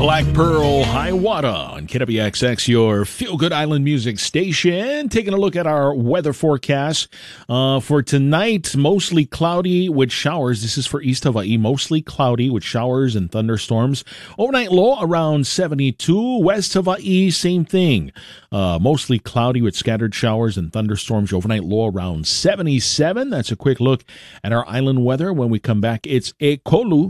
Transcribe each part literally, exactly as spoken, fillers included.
Black Pearl Hiawatha on K W X X, your feel-good island music station. Taking a look at our weather forecast uh, for tonight, mostly cloudy with showers. This is for East Hawaii, mostly cloudy with showers and thunderstorms. Overnight low around seventy-two. West Hawaii, same thing. Uh, mostly cloudy with scattered showers and thunderstorms. Overnight low around seventy-seven. That's a quick look at our island weather. When we come back, it's E Kolu.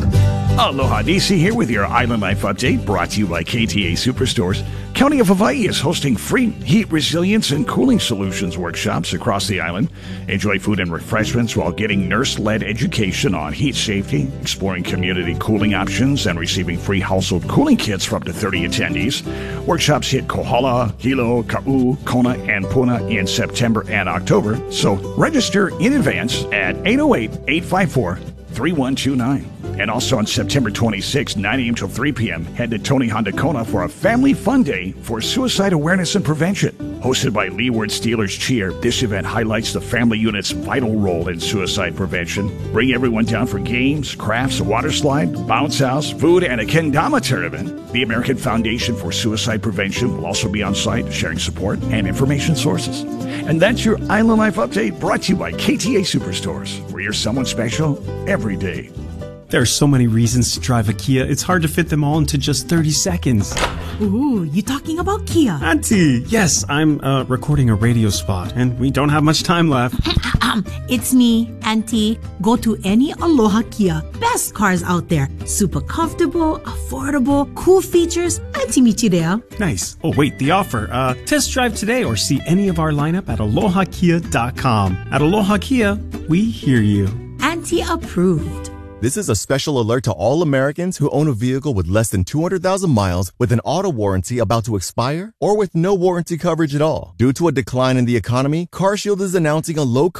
Aloha, D C here with your Island Life Update, brought to you by K T A Superstores. County of Hawaii is hosting free heat resilience and cooling solutions workshops across the island. Enjoy food and refreshments while getting nurse-led education on heat safety, exploring community cooling options, and receiving free household cooling kits for up to thirty attendees. Workshops hit Kohala, Hilo, Ka'u, Kona, and Puna in September and October, so register in advance at eight oh eight, eight five four, three one two nine. And also on September twenty-sixth, nine a.m. till three p.m., head to Tony Honda Kona for a family fun day for suicide awareness and prevention. Hosted by Leeward Steelers Cheer, this event highlights the family unit's vital role in suicide prevention. Bring everyone down for games, crafts, a water slide, bounce house, food, and a kendama tournament. The American Foundation for Suicide Prevention will also be on site, sharing support and information sources. And that's your Island Life Update, brought to you by K T A Superstores, where you're someone special every day. There are so many reasons to drive a Kia, it's hard to fit them all into just thirty seconds. Ooh, you talking about Kia? Auntie, yes, I'm uh, recording a radio spot, and we don't have much time left. um, it's me, Auntie. Go to any Aloha Kia. Best cars out there. Super comfortable, affordable, cool features. Auntie Michirea. Nice. Oh, wait, the offer. Uh, test drive today or see any of our lineup at aloha kia dot com. At Aloha Kia, we hear you. Auntie approved. This is a special alert to all Americans who own a vehicle with less than two hundred thousand miles with an auto warranty about to expire or with no warranty coverage at all. Due to a decline in the economy, CarShield is announcing a low